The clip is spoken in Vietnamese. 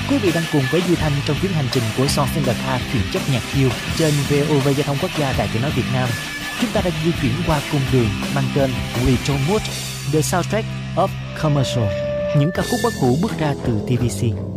Quý vị đang cùng với Duy Thanh trong chuyến hành trình của Songs in the Car chuyển chất nhạc yêu trên VOV Giao thông Quốc gia Đài Tiếng nói Việt Nam. Chúng ta đang di chuyển qua cung đường mang tên We Don't Mood, The Soundtrack of Commercial, những ca khúc bất hủ bước ra từ TVC.